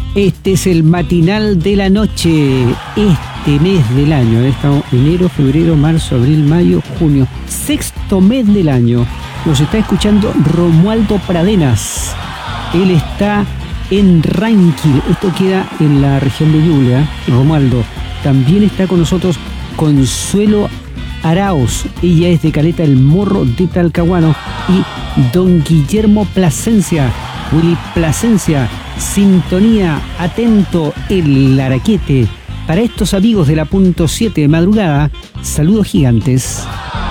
Este es el matinal de la noche. Este mes del año. Estamos enero, febrero, marzo, abril, mayo, junio. Sexto mes del año. Nos está escuchando Romualdo Pradenas. Él está en Ranquil. Esto queda en la región de Ñuble. Romualdo. También está con nosotros Consuelo Arauz. Ella es de Caleta El Morro de Talcahuano. Y don Guillermo Plasencia. Willy Plasencia. Sintonía, atento, el Araquete. Para estos amigos de la .7 de madrugada, saludos gigantes.